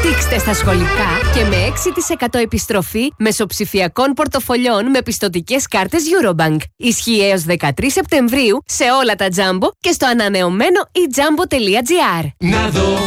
Δείξτε στα σχολικά και με 6% επιστροφή μεσοψηφιακών πορτοφολιών με πιστωτικές κάρτες Eurobank. Ισχύει έως 13 Σεπτεμβρίου σε όλα τα Jumbo και στο ανανεωμένο eJumbo.gr. Να δω